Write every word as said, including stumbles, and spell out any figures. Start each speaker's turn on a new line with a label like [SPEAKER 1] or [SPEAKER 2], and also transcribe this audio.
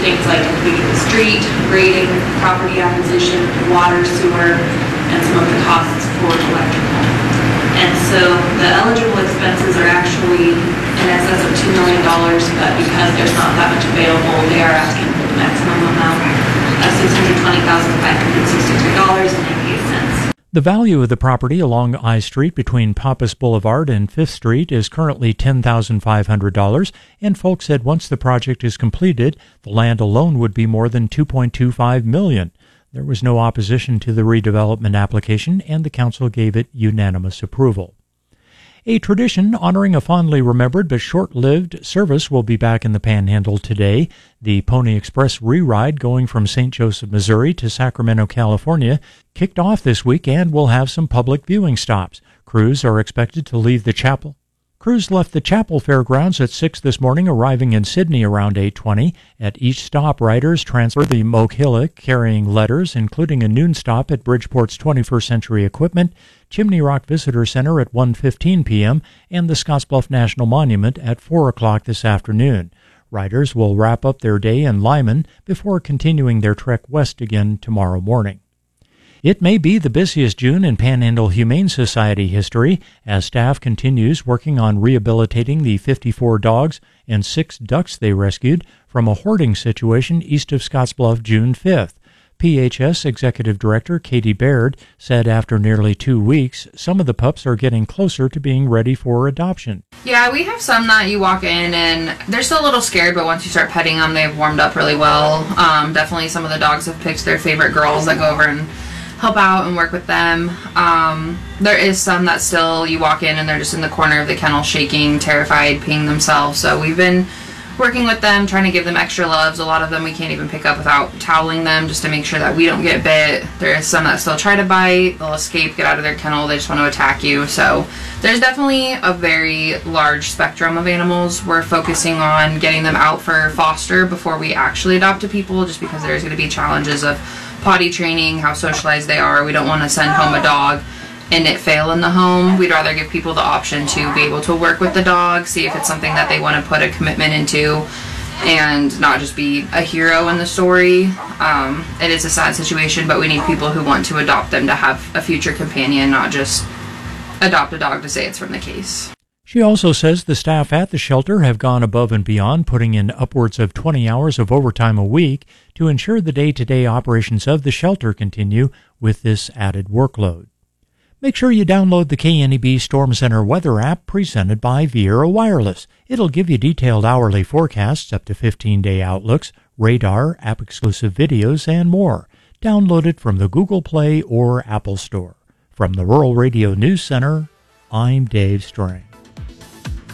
[SPEAKER 1] things like completing the street, grading, property acquisition, water, sewer, and some of the costs for electrical. And so the eligible expenses are actually in excess of two million dollars, but because there's not that much available, they are asking for the maximum amount of six hundred twenty thousand five hundred sixty-three dollars and ninety-eight cents.
[SPEAKER 2] The value of the property along I Street between Pappas Boulevard and Fifth Street is currently ten thousand five hundred dollars, and folks said once the project is completed, the land alone would be more than two point two five million dollars. There was no opposition to the redevelopment application, and the council gave it unanimous approval. A tradition honoring a fondly remembered but short-lived service will be back in the Panhandle today. The Pony Express re-ride going from Saint Joseph, Missouri to Sacramento, California kicked off this week and will have some public viewing stops. Crews are expected to leave the chapel. Crews left the chapel fairgrounds at six this morning, arriving in Sydney around eight twenty. At each stop, riders transfer the Moke Hillock carrying letters, including a noon stop at Bridgeport's twenty-first Century Equipment, Chimney Rock Visitor Center at one fifteen p.m., and the Scottsbluff National Monument at four o'clock this afternoon. Riders will wrap up their day in Lyman before continuing their trek west again tomorrow morning. It may be the busiest June in Panhandle Humane Society history as staff continues working on rehabilitating the fifty-four dogs and six ducks they rescued from a hoarding situation east of Scottsbluff June fifth. P H S Executive Director Katie Baird said after nearly two weeks, some of the pups are getting closer to being ready for adoption.
[SPEAKER 3] Yeah, we have some that you walk in and they're still a little scared, but once you start petting them, they've warmed up really well. Um, definitely some of the dogs have picked their favorite girls that go over and help out and work with them. Um, there is some that still, you walk in and they're just in the corner of the kennel shaking, terrified, peeing themselves. So we've been working with them, trying to give them extra loves. A lot of them we can't even pick up without toweling them just to make sure that we don't get bit. There is some that still try to bite. They'll escape, get out of their kennel. They just want to attack you. So there's definitely a very large spectrum of animals. We're focusing on getting them out for foster before we actually adopt to people, just because there's going to be challenges of potty training, how socialized they are. We don't want to send home a dog and it fail in the home. We'd rather give people the option to be able to work with the dog, see if it's something that they want to put a commitment into, and not just be a hero in the story. Um, it is a sad situation, but we need people who want to adopt them to have a future companion, not just adopt a dog to say it's from the case.
[SPEAKER 2] She also says the staff at the shelter have gone above and beyond, putting in upwards of twenty hours of overtime a week to ensure the day-to-day operations of the shelter continue with this added workload. Make sure you download the K N E B Storm Center weather app presented by Viera Wireless. It'll give you detailed hourly forecasts, up to fifteen-day outlooks, radar, app-exclusive videos, and more. Download it from the Google Play or Apple Store. From the Rural Radio News Center, I'm Dave Strang.